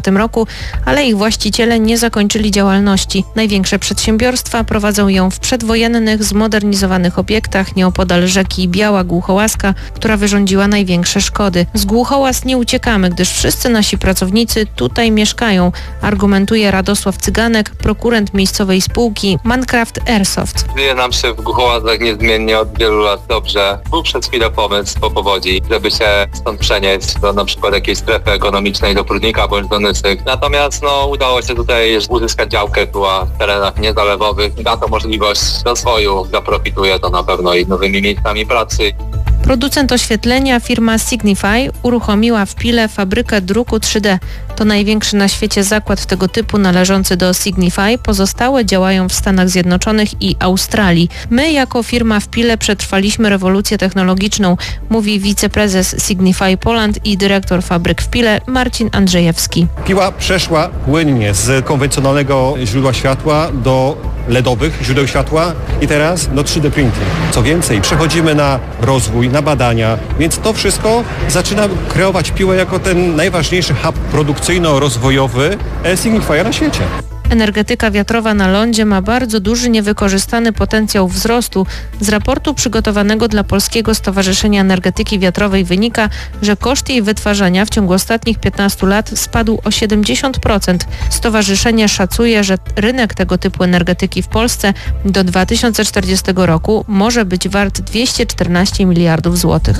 tym roku, ale ich właściciele nie zakończyli działalności. Największe przedsiębiorstwa prowadzą ją w przedwojennych, zmodernizowanych obiektach nieopodal rzeki Biała Głuchołaska, która wyrządziła największe szkody. Z Głuchołaz nie uciekamy, gdyż wszyscy nasi pracownicy tutaj mieszkają, argumentuje Radosław Cyganek, prokurent miejscowej spółki Mancraft Airsoft. Żyje nam się w Głuchołazach niezmiennie od wielu lat dobrze. Był przez chwilę pomysł po powodzi, żeby się stąd przenieść do na przykład jakiejś strefy ekonomicznej, do Prudnika bądź do Nysyk. Natomiast udało się tutaj uzyskać działkę, była w terenach niezalewowych. Da to możliwość rozwoju, zaprofituje to na pewno i nowymi miejscami pracy. Producent oświetlenia, firma Signify, uruchomiła w Pile fabrykę druku 3D. To największy na świecie zakład tego typu należący do Signify. Pozostałe działają w Stanach Zjednoczonych i Australii. My jako firma w Pile przetrwaliśmy rewolucję technologiczną, mówi wiceprezes Signify Poland i dyrektor fabryk w Pile Marcin Andrzejewski. Piła przeszła płynnie z konwencjonalnego źródła światła do LEDowych źródeł światła i teraz do 3D printing. Co więcej, przechodzimy na rozwój, na badania, więc to wszystko zaczyna kreować Piłę jako ten najważniejszy hub produkcyjno-rozwojowy Signify'a na świecie. Energetyka wiatrowa na lądzie ma bardzo duży niewykorzystany potencjał wzrostu. Z raportu przygotowanego dla Polskiego Stowarzyszenia Energetyki Wiatrowej wynika, że koszt jej wytwarzania w ciągu ostatnich 15 lat spadł o 70%. Stowarzyszenie szacuje, że rynek tego typu energetyki w Polsce do 2040 roku może być wart 214 miliardów złotych.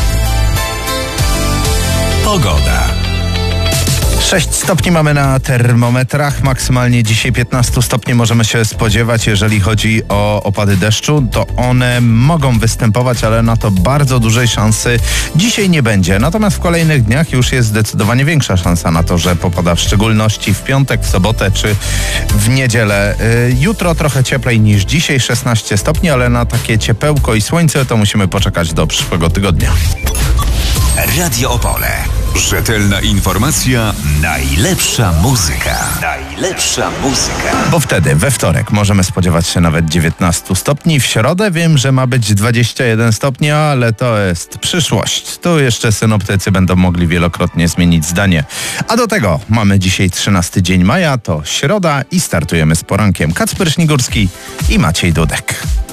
Pogoda. 6 stopni mamy na termometrach, maksymalnie dzisiaj 15 stopni możemy się spodziewać. Jeżeli chodzi o opady deszczu, to one mogą występować, ale na to bardzo dużej szansy dzisiaj nie będzie. Natomiast w kolejnych dniach już jest zdecydowanie większa szansa na to, że popada, w szczególności w piątek, w sobotę czy w niedzielę. Jutro trochę cieplej niż dzisiaj, 16 stopni, ale na takie ciepełko i słońce to musimy poczekać do przyszłego tygodnia. Radio Opole. Rzetelna informacja, najlepsza muzyka. Najlepsza muzyka. Bo wtedy we wtorek możemy spodziewać się nawet 19 stopni. W środę wiem, że ma być 21 stopni, ale to jest przyszłość. Tu jeszcze synoptycy będą mogli wielokrotnie zmienić zdanie. A do tego mamy dzisiaj 13 dzień maja, to środa i startujemy z porankiem. Kacper Śnigurski i Maciej Dudek.